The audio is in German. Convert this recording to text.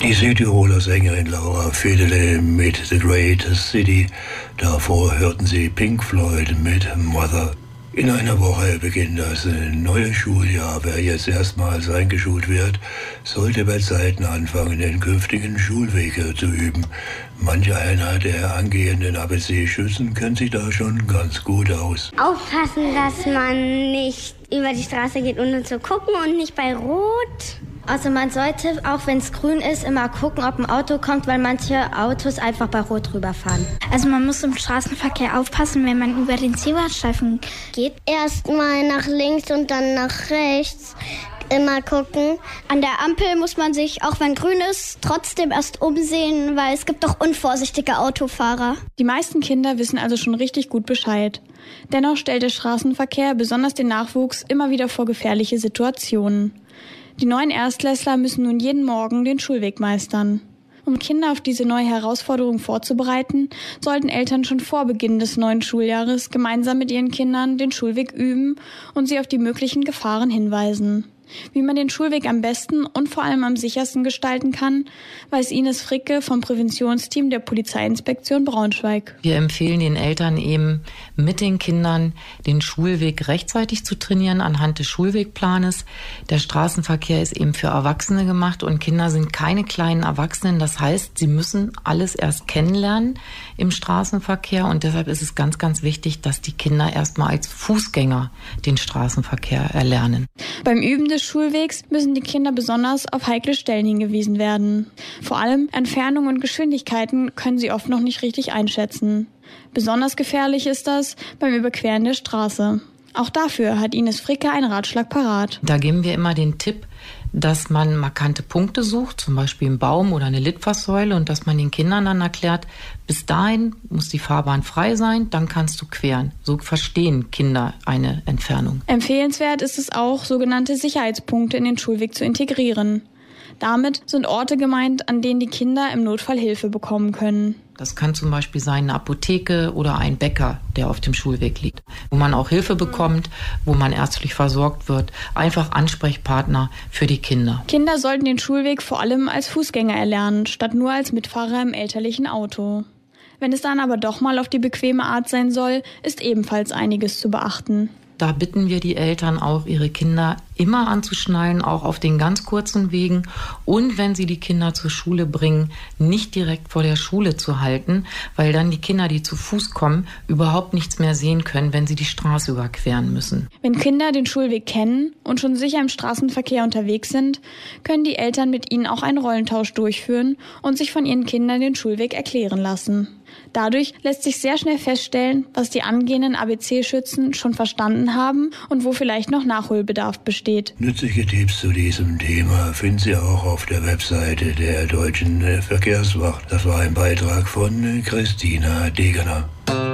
Die Südtiroler Sängerin Laura Federle mit The Great City. Davor hörten Sie Pink Floyd mit Mother. In einer Woche beginnt das neue Schuljahr. Wer jetzt erstmals eingeschult wird, sollte bei Zeiten anfangen, den künftigen Schulweg zu üben. Manch einer der angehenden ABC-Schützen kennt sich da schon ganz gut aus. Aufpassen, dass man nicht über die Straße geht, ohne zu gucken und nicht bei Rot. Also man sollte, auch wenn es grün ist, immer gucken, ob ein Auto kommt, weil manche Autos einfach bei Rot rüberfahren. Also man muss im Straßenverkehr aufpassen, wenn man über den Zebrastreifen geht. Erstmal nach links und dann nach rechts. Immer gucken. An der Ampel muss man sich, auch wenn grün ist, trotzdem erst umsehen, weil es gibt doch unvorsichtige Autofahrer. Die meisten Kinder wissen also schon richtig gut Bescheid. Dennoch stellt der Straßenverkehr besonders den Nachwuchs immer wieder vor gefährliche Situationen. Die neuen Erstklässler müssen nun jeden Morgen den Schulweg meistern. Um Kinder auf diese neue Herausforderung vorzubereiten, sollten Eltern schon vor Beginn des neuen Schuljahres gemeinsam mit ihren Kindern den Schulweg üben und sie auf die möglichen Gefahren hinweisen. Wie man den Schulweg am besten und vor allem am sichersten gestalten kann, weiß Ines Fricke vom Präventionsteam der Polizeiinspektion Braunschweig. Wir empfehlen den Eltern eben mit den Kindern den Schulweg rechtzeitig zu trainieren anhand des Schulwegplanes. Der Straßenverkehr ist eben für Erwachsene gemacht und Kinder sind keine kleinen Erwachsenen. Das heißt, sie müssen alles erst kennenlernen im Straßenverkehr und deshalb ist es ganz, ganz wichtig, dass die Kinder erstmal als Fußgänger den Straßenverkehr erlernen. Beim Üben des Schulwegs müssen die Kinder besonders auf heikle Stellen hingewiesen werden. Vor allem Entfernungen und Geschwindigkeiten können sie oft noch nicht richtig einschätzen. Besonders gefährlich ist das beim Überqueren der Straße. Auch dafür hat Ines Fricke einen Ratschlag parat. Da geben wir immer den Tipp, dass man markante Punkte sucht, zum Beispiel einen Baum oder eine Litfaßsäule und dass man den Kindern dann erklärt, bis dahin muss die Fahrbahn frei sein, dann kannst du queren. So verstehen Kinder eine Entfernung. Empfehlenswert ist es auch, sogenannte Sicherheitspunkte in den Schulweg zu integrieren. Damit sind Orte gemeint, an denen die Kinder im Notfall Hilfe bekommen können. Das kann zum Beispiel sein eine Apotheke oder ein Bäcker, der auf dem Schulweg liegt, wo man auch Hilfe bekommt, wo man ärztlich versorgt wird. Einfach Ansprechpartner für die Kinder. Kinder sollten den Schulweg vor allem als Fußgänger erlernen, statt nur als Mitfahrer im elterlichen Auto. Wenn es dann aber doch mal auf die bequeme Art sein soll, ist ebenfalls einiges zu beachten. Da bitten wir die Eltern auch, ihre Kinder immer anzuschnallen, auch auf den ganz kurzen Wegen. Und wenn sie die Kinder zur Schule bringen, nicht direkt vor der Schule zu halten, weil dann die Kinder, die zu Fuß kommen, überhaupt nichts mehr sehen können, wenn sie die Straße überqueren müssen. Wenn Kinder den Schulweg kennen und schon sicher im Straßenverkehr unterwegs sind, können die Eltern mit ihnen auch einen Rollentausch durchführen und sich von ihren Kindern den Schulweg erklären lassen. Dadurch lässt sich sehr schnell feststellen, was die angehenden ABC-Schützen schon verstanden haben und wo vielleicht noch Nachholbedarf besteht. Nützliche Tipps zu diesem Thema finden Sie auch auf der Webseite der Deutschen Verkehrswacht. Das war ein Beitrag von Christina Degener.